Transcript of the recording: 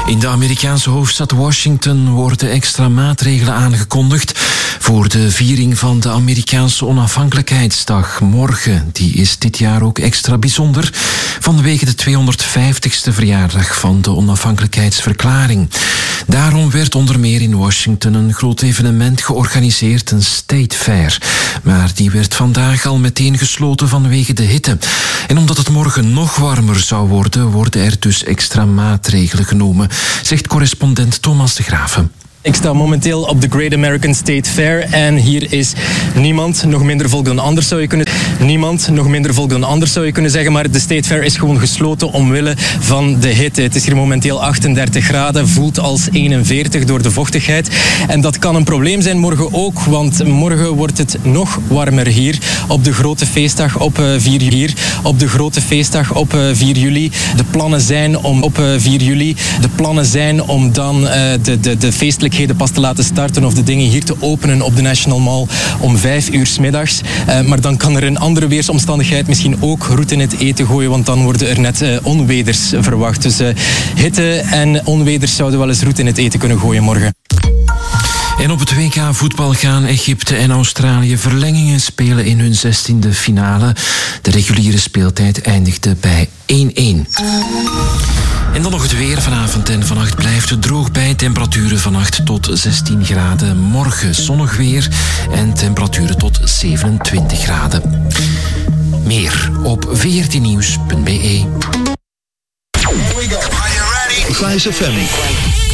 In de Amerikaanse hoofdstad Washington worden extra maatregelen aangekondigd voor de viering van de Amerikaanse onafhankelijkheidsdag morgen. Die is dit jaar ook extra bijzonder vanwege de 250ste verjaardag van de onafhankelijkheidsverklaring. Daarom werd onder meer in Washington een groot evenement georganiseerd, een State Fair. Maar die werd vandaag al meteen gesloten vanwege de hitte. En omdat het morgen nog warmer zou worden, worden er dus extra maatregelen genomen, zegt correspondent Thomas de Graven. Ik sta momenteel op de Great American State Fair en hier is niemand, nog minder volk dan anders zou je kunnen zeggen, maar de State Fair is gewoon gesloten omwille van de hitte. Het is hier momenteel 38 graden, voelt als 41 door de vochtigheid. En dat kan een probleem zijn morgen ook, want morgen wordt het nog warmer hier op de grote feestdag op 4 juli. De plannen zijn om dan de feestelijkheden pas te laten starten of de dingen hier te openen op de National Mall om 5 uur 's middags. Maar dan kan er een andere weersomstandigheid misschien ook roet in het eten gooien, want dan worden er net onweders verwacht. Dus hitte en onweders zouden wel eens roet in het eten kunnen gooien morgen. En op het WK voetbal gaan Egypte en Australië verlengingen spelen in hun 16e finale. De reguliere speeltijd eindigde bij 1-1. En dan nog het weer. Vanavond en vannacht blijft het droog bij. Temperaturen van 8 tot 16 graden. Morgen zonnig weer en temperaturen tot 27 graden. Meer op vrtnieuws.be. Here we go. Are you ready? Vice FM.